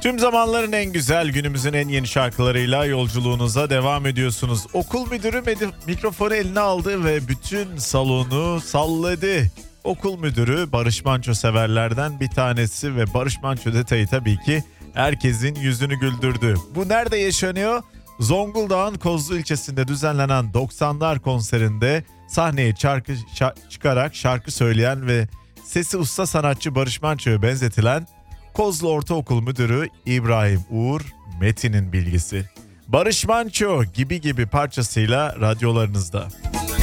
Tüm zamanların en güzel, günümüzün en yeni şarkılarıyla yolculuğunuza devam ediyorsunuz. Okul müdürü mikrofonu eline aldı ve bütün salonu salladı. Okul müdürü Barış Manço severlerden bir tanesi ve Barış Manço detayı tabii ki herkesin yüzünü güldürdü. Bu nerede yaşanıyor? Zonguldak'ın Kozlu ilçesinde düzenlenen 90'lar konserinde sahneye çıkarak şarkı söyleyen ve sesi usta sanatçı Barış Manço'ya benzetilen Kozlu Ortaokul Müdürü İbrahim Uğur Metin'in bilgisi. Barış Manço gibi parçasıyla radyolarınızda.